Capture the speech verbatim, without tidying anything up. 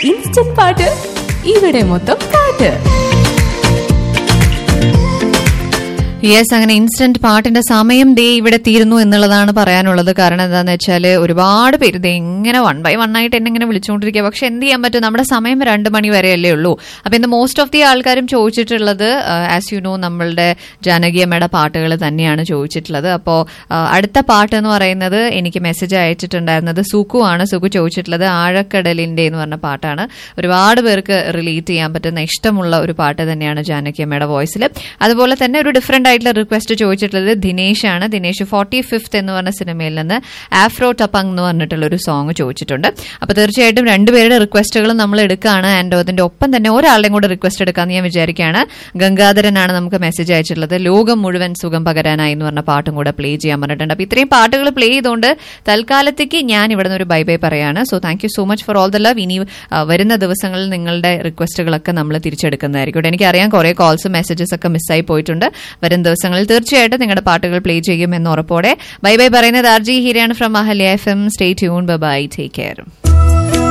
Instant പാട്ട് ഇവിടെ മൊത്തം പാട്ട്. യെസ്, അങ്ങനെ ഇൻസ്റ്റന്റ് പാട്ടിന്റെ സമയം ദേ ഇവിടെ തീരുന്നു എന്നുള്ളതാണ് പറയാനുള്ളത്. കാരണം എന്താന്ന് വെച്ചാൽ ഒരുപാട് പേര് ദേ ഇങ്ങനെ വൺ ബൈ വൺ ആയിട്ട് എന്നെ ഇങ്ങനെ വിളിച്ചുകൊണ്ടിരിക്കുക. പക്ഷെ എന്ത് ചെയ്യാൻ പറ്റും, നമ്മുടെ സമയം രണ്ട് മണി വരെയല്ലേ ഉള്ളൂ. അപ്പൊ ഇന്ന് മോസ്റ്റ് ഓഫ് ദി ആൾക്കാരും ചോദിച്ചിട്ടുള്ളത് ആസ് യു നോ നമ്മളുടെ ജാനകിയമ്മയുടെ പാട്ടുകൾ തന്നെയാണ് ചോദിച്ചിട്ടുള്ളത്. അപ്പോൾ അടുത്ത പാട്ട് എന്ന് പറയുന്നത് എനിക്ക് മെസ്സേജ് അയച്ചിട്ടുണ്ടായിരുന്നത് സുഖു ആണ്. സുഖു ചോദിച്ചിട്ടുള്ളത് ആഴക്കടലിന്റെ എന്ന് പറഞ്ഞ പാട്ടാണ്. ഒരുപാട് പേർക്ക് റിലേറ്റ് ചെയ്യാൻ പറ്റുന്ന ഇഷ്ടമുള്ള ഒരു പാട്ട് തന്നെയാണ് ജാനകിയമ്മയുടെ വോയിസിൽ. അതുപോലെ തന്നെ ഒരു ഡിഫറെന്റ് ആയിട്ടുള്ള റിക്വസ്റ്റ് ചോദിച്ചിട്ടുള്ളത് ദിനേശ് ആണ്. ദിനേശ് ഫോർട്ടി ഫിഫ്ത്ത് എന്ന് പറഞ്ഞ സിനിമയിൽ നിന്ന് ആഫ്രോ ടപ്പങ് എന്ന് പറഞ്ഞിട്ടുള്ള ഒരു സോങ് ചോദിച്ചിട്ടുണ്ട്. അപ്പൊ തീർച്ചയായിട്ടും രണ്ടുപേരുടെ റിക്വസ്റ്റുകളും നമ്മൾ എടുക്കുകയാണ്. ആൻഡ് അതിന്റെ ഒപ്പം തന്നെ ഒരാളുടെയും കൂടെ റിക്വസ്റ്റ് എടുക്കാമെന്ന് ഞാൻ വിചാരിക്കുകയാണ്. ഗംഗാധരനാണ് നമുക്ക് മെസ്സേജ് അയച്ചിട്ടുള്ളത്. ലോകം മുഴുവൻ സുഖം പകരാനായി എന്ന് പറഞ്ഞ പാട്ടും കൂടെ പ്ലേ ചെയ്യാൻ പറഞ്ഞിട്ടുണ്ട്. അപ്പൊ ഇത്രയും പാട്ടുകൾ പ്ലേ ചെയ്തുകൊണ്ട് തൽക്കാലത്തേക്ക് ഞാൻ ഇവിടെ നിന്ന് ഒരു ബൈ ബൈ പറയാണ്. So thank you so much for all the love. ഇനി വരുന്ന ദിവസങ്ങളിൽ നിങ്ങളുടെ റിക്വസ്റ്റുകളൊക്കെ നമ്മൾ തിരിച്ചെടുക്കുന്നതായിരിക്കും. എനിക്കറിയാം കുറെ കോൾസും മെസ്സേജസ് ഒക്കെ മിസ്സായി പോയിട്ടുണ്ട്. വരും ദിവസങ്ങളിൽ തീർച്ചയായിട്ടും നിങ്ങളുടെ പാട്ടുകൾ പ്ലേ ചെയ്യുമെന്ന് ഉറപ്പോടെ ബൈ ബൈ പറയുന്നത് R G ഹീരയാണ് from Ahalya F M. Stay tune. Bye bye. Take care.